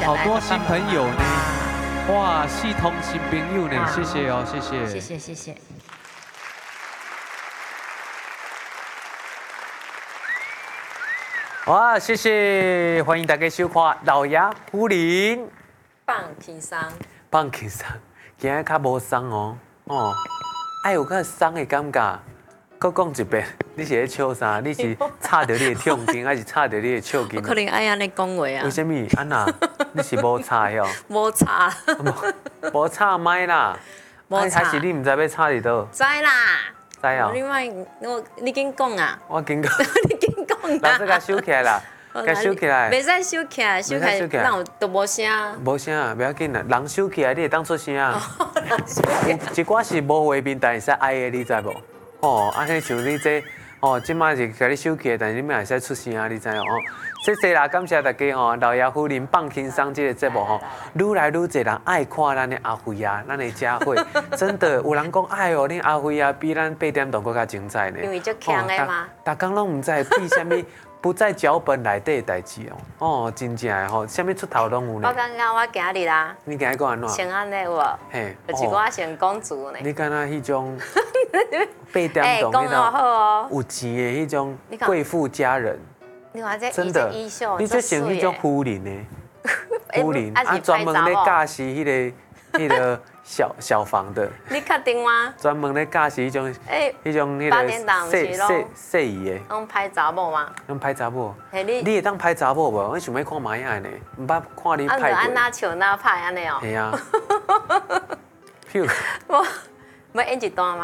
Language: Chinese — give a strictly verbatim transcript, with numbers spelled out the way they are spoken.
好多新朋友呢，哇，系统新朋友呢，谢谢哦，谢谢， 谢谢谢谢。 哇，谢谢，欢迎大家收看《老爷福林》。 放轻松， 放轻松，今日较无松哦，哦，爱有较松的感觉。搁讲一遍，你是咧笑啥？你是插着你的痛经，还是插着你的笑经？ 我可能爱安尼讲话啊。 为什么？安娜，你是无插哟？ 无插， 无无插麦啦。 无插。 还是你唔知要插伫倒？ 知啦。 知啊。 你莫我你紧讲啊。 我紧讲。 你紧讲啊。 老师甲收起来啦。甲收起来， 袂使收起来，收起来，那有都无声。 无声，不要紧啦，人收起来你会当出声啊。有一寡是无画面，但会使爱的，你知无？哦，安尼像你这，哦，即摆是甲你收起来，但是你咪会使出声啊，你知哦？谢谢啦，感谢大家哦，老爷夫人放轻松这个节目吼，愈来愈侪人爱看咱的阿辉啊，咱的佳慧，真的有人讲哎哟，恁阿辉啊比咱八点档更加精彩呢。 因为足强的嘛。 大家拢唔知比啥物。不在脚本内底的代志哦，哦，真正的吼，啥物出头拢有呢。 我感觉我今日啦， 你今日讲安怎？ 像安尼有无？ 嘿， 就是我像公主呢。 你敢若迄种八点档迄种有钱的迄种贵妇佳人， 你看这真的，你这像迄种夫人呢？夫人啊，专门咧驾驶迄个迄个小小房的。 你确定吗？ 专门咧驾驶迄种， 诶， 迄种迄个细细细姨的。 拢拍查某吗？ 拢拍查某。 嘿，你你会当拍查某无？我想要看玛雅呢，唔捌看你拍过。 啊，安那笑那拍安尼哦。 系啊。我要演一段吗？